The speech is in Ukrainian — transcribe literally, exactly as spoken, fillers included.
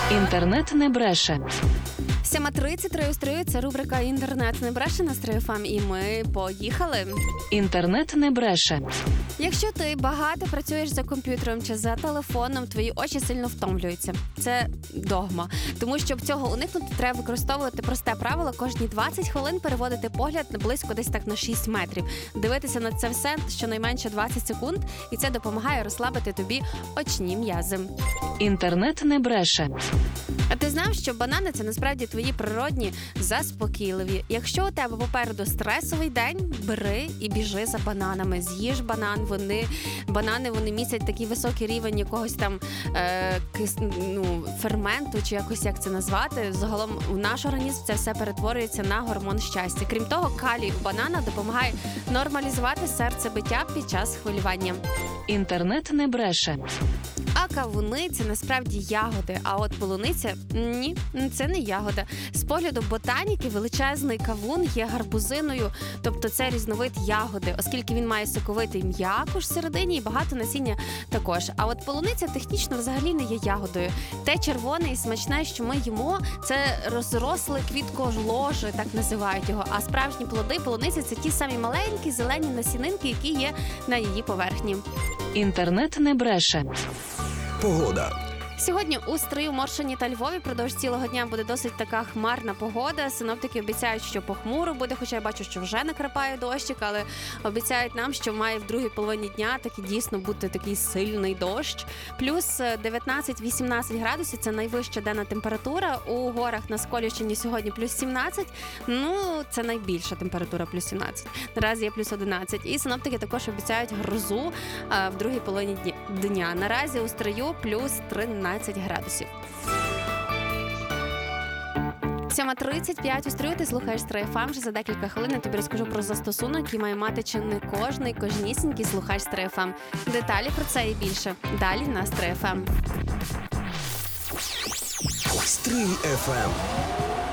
Інтернет не бреше. сьома тридцять, реєструю, це рубрика «Інтернет не бреше» на Стрий еф ем, і ми поїхали. Інтернет не бреше. Якщо ти багато працюєш за комп'ютером чи за телефоном, твої очі сильно втомлюються. Це догма. Тому, щоб цього уникнути, треба використовувати просте правило: кожні двадцять хвилин переводити погляд близько десь так на шість метрів. Дивитися на це все щонайменше двадцять секунд, і це допомагає розслабити тобі очні м'язи. Інтернет не бреше. А ти знав, що банани – це насправді твої природні заспокійливі? Якщо у тебе попереду стресовий день, бери і біжи за бананами. З'їж банан, вони, банани вони містять такий високий рівень якогось там е, кис, ну, ферменту, чи якось як це назвати. Загалом у наш організм це все перетворюється на гормон щастя. Крім того, калій у банана допомагає нормалізувати серцебиття під час хвилювання. Інтернет не бреше. А кавуни – це насправді ягоди, а от полуниця – ні, це не ягода. З погляду ботаніки величезний кавун є гарбузиною, тобто це різновид ягоди, оскільки він має соковитий м'якуш всередині і багато насіння також. А от полуниця технічно взагалі не є ягодою. Те червоне і смачне, що ми їмо, це розросле квітколоже, так називають його. А справжні плоди полуниці – це ті самі маленькі зелені насінинки, які є на її поверхні. Інтернет не бреше. Погода. Сьогодні у Стрию, Моршині та Львові продовж цілого дня буде досить така хмарна погода. Синоптики обіцяють, що похмуро буде, хоча я бачу, що вже накрапає дощик, але обіцяють нам, що має в другій половині дня таки дійсно бути такий сильний дощ. Плюс дев'ятнадцять-вісімнадцять градусів – це найвища денна температура. У горах на Сколівщині сьогодні плюс сімнадцять, ну це найбільша температура плюс сімнадцять. Наразі є плюс одинадцять. І синоптики також обіцяють грозу а, в другій половині дня. Наразі у Стрию плюс тринадцять градусів. сьома тридцять п'ять у Стрию, ти слухаєш Стрий еф ем. Вже за декілька хвилин я тобі розкажу про застосунок, який має мати чи не кожний, кожнісінький слухач Стрий еф ем. Деталі про це і більше далі на Стрий еф ем. Стрий еф ем.